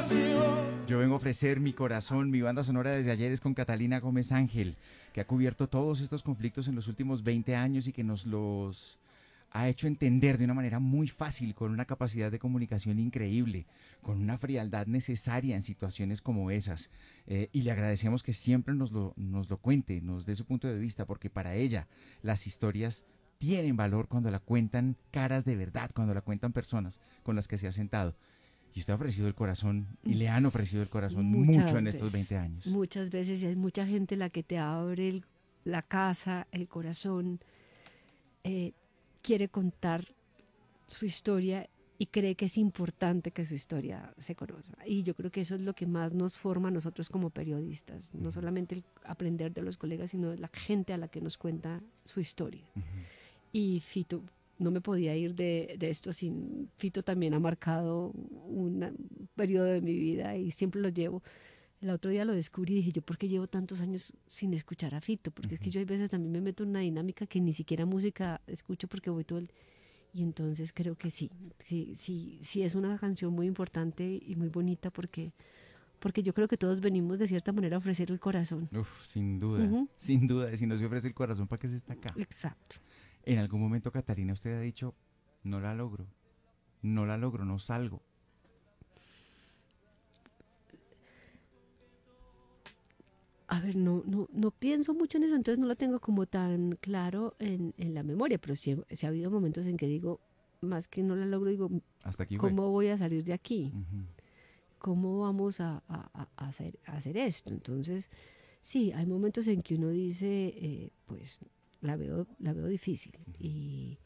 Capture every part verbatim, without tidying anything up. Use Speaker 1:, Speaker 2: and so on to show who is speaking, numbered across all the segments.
Speaker 1: Yo vengo a ofrecer mi corazón, mi banda sonora desde ayer es con Catalina Gómez Ángel, que ha cubierto todos estos conflictos en los últimos veinte años y que nos los ha hecho entender de una manera muy fácil, con una capacidad de comunicación increíble, con una frialdad necesaria en situaciones como esas. Eh, y le agradecemos que siempre nos lo, nos lo cuente, nos dé su punto de vista, porque para ella las historias tienen valor cuando la cuentan caras de verdad, cuando la cuentan personas con las que se ha sentado. Y usted ha ofrecido el corazón y le han ofrecido el corazón mucho
Speaker 2: Muchas
Speaker 1: en estos
Speaker 2: veces,
Speaker 1: veinte años.
Speaker 2: muchas veces, y hay mucha gente la que te abre el- la casa, el corazón, eh, quiere contar su historia y cree que es importante que su historia se conozca. Y yo creo que eso es lo que más nos forma a nosotros como periodistas, no
Speaker 1: Ujú,
Speaker 2: solamente el aprender de los colegas, sino de la gente a la que nos cuenta su historia.
Speaker 1: ujú.
Speaker 2: Y Fito, no me podía ir de, de esto sin, Fito también ha marcado una- un periodo de mi vida y siempre lo llevo. El otro día lo descubrí y dije, yo, ¿por qué llevo tantos años sin escuchar a Fito? Porque es que yo hay veces también me meto en una dinámica que ni siquiera música escucho porque voy todo el... Y entonces creo que sí, sí, sí, sí es una canción muy importante y muy bonita porque, porque yo creo que todos venimos de cierta manera a ofrecer el corazón.
Speaker 1: Uf, sin duda,
Speaker 2: Ujú,
Speaker 1: sin duda. Y si no se ofrece el corazón, ¿para qué se está acá?
Speaker 2: exacto.
Speaker 1: En algún momento, Catalina, usted ha dicho, no la logro, no la logro, no salgo.
Speaker 2: A ver, no, no, no pienso mucho en eso, entonces no lo tengo como tan claro en, en la memoria, pero sí, sí ha habido momentos en que digo, más que no la logro, digo,
Speaker 1: Hasta aquí fue.
Speaker 2: ¿cómo voy a salir de aquí?
Speaker 1: Ujú,
Speaker 2: ¿Cómo vamos a, a- a hacer, a hacer esto? Entonces, sí, hay momentos en que uno dice, eh, pues la veo, la veo difícil.
Speaker 1: ujú.
Speaker 2: Y,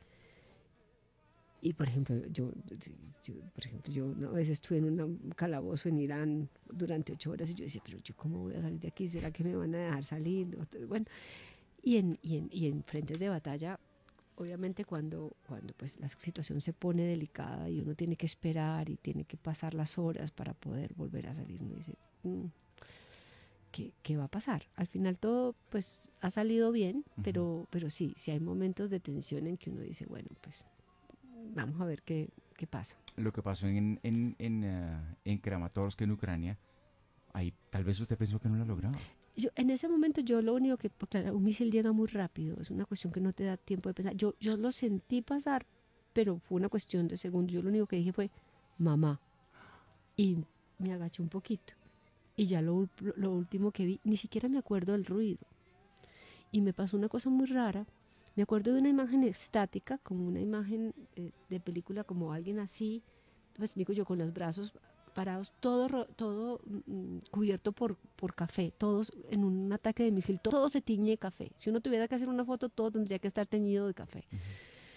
Speaker 2: y por ejemplo, yo, sí, yo, por ejemplo, yo una vez estuve en un calabozo en Irán durante ocho horas y yo decía, pero yo cómo voy a salir de aquí, ¿será que me van a dejar salir? Bueno, y en, y en, y en frentes de batalla, obviamente cuando, cuando pues la situación se pone delicada y uno tiene que esperar y tiene que pasar las horas para poder volver a salir, uno dice, "Mm, ¿qué, qué va a pasar?". Al final todo pues ha salido bien,
Speaker 1: Ujú.
Speaker 2: pero, pero sí, sí hay momentos de tensión en que uno dice, bueno, pues vamos a ver qué, qué pasa.
Speaker 1: Lo que pasó en, en, en, eh, en Kramatorsk, en Ucrania, ahí tal vez usted pensó que no la lograba.
Speaker 2: Yo, en ese momento yo lo único que, porque claro, un misil llega muy rápido, es una cuestión que no te da tiempo de pensar. Yo, yo lo sentí pasar, pero fue una cuestión de segundos. Yo lo único que dije fue, mamá, y me agaché un poquito. Y ya lo, ul- lo último que vi, ni siquiera me acuerdo del ruido. Y me pasó una cosa muy rara. Me acuerdo de una imagen estática, como una imagen eh, de película, como alguien así, pues digo yo, con los brazos parados, todo, ro- todo mm, cubierto por, por café, todos en un ataque de misil, todo se tiñe de café. Si uno tuviera que hacer una foto, todo tendría que estar teñido de café.
Speaker 1: Ujú.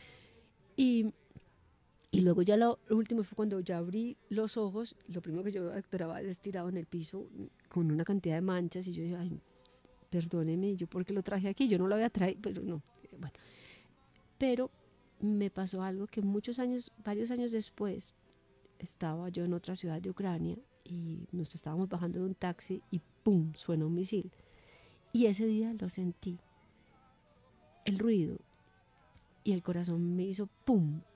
Speaker 2: Y, y luego ya lo, lo último fue cuando ya abrí los ojos, lo primero que yo veo a Héctor Abad estirado en el piso con una cantidad de manchas y yo dije, ay, perdóneme, yo porque lo traje aquí, yo no lo había traído, pero no, eh, bueno. Pero me pasó algo que muchos años, varios años después, estaba yo en otra ciudad de Ucrania y nos estábamos bajando de un taxi y ¡pum! Suena un misil. Y ese día lo sentí, el ruido, y el corazón me hizo ¡pum!